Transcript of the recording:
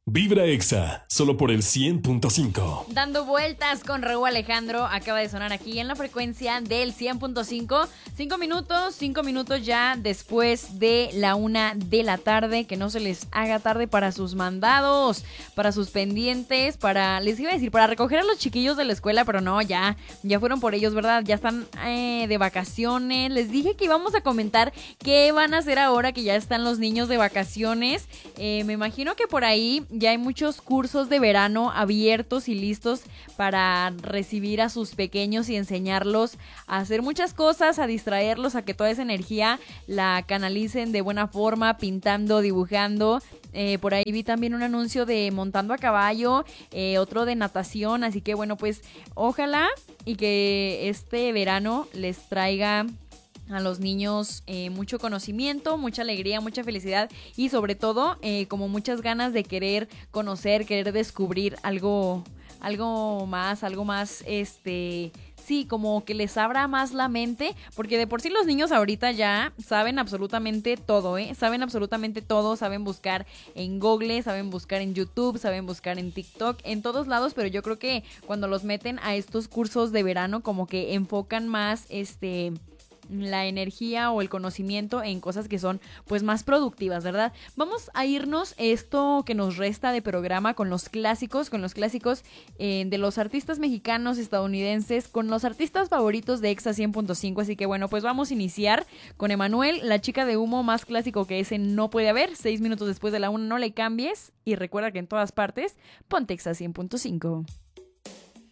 Vibra Exa, solo por el 100.5. Dando vueltas con Raúl Alejandro, acaba de sonar aquí en la frecuencia del 100.5. 5 minutos ya después de la 1 de la tarde. Que no se les haga tarde para sus mandados, para sus pendientes, les iba a decir, para recoger a los chiquillos de la escuela, pero no, ya fueron por ellos, ¿verdad? Ya están de vacaciones. Les dije que íbamos a comentar qué van a hacer ahora que ya están los niños de vacaciones. Me imagino que por ahí ya hay muchos cursos de verano abiertos y listos para recibir a sus pequeños y enseñarlos a hacer muchas cosas, a distraerlos, a que toda esa energía la canalicen de buena forma, pintando, dibujando. Por ahí vi también un anuncio de montando a caballo, otro de natación, así que bueno, pues ojalá y que este verano les traiga a los niños mucho conocimiento, mucha alegría, mucha felicidad y sobre todo como muchas ganas de querer conocer, querer descubrir algo más, sí, como que les abra más la mente, porque de por sí los niños ahorita ya saben absolutamente todo, saben absolutamente todo, saben buscar en Google, saben buscar en YouTube, saben buscar en TikTok, en todos lados, pero yo creo que cuando los meten a estos cursos de verano como que enfocan más la energía o el conocimiento en cosas que son pues más productivas, ¿verdad? Vamos a irnos esto que nos resta de programa con los clásicos de los artistas mexicanos, estadounidenses, con los artistas favoritos de Exa 100.5, así que bueno, pues vamos a iniciar con Emanuel, La Chica de Humo, más clásico que ese no puede haber. 6 minutos después de la 1, no le cambies y recuerda que en todas partes ponte Exa 100.5.